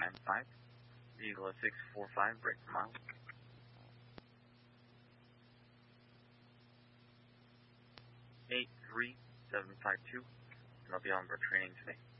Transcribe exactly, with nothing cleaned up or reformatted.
nine five. Vehicle is six four five, break per mile. eight three seven five two, and I'll be on for training today.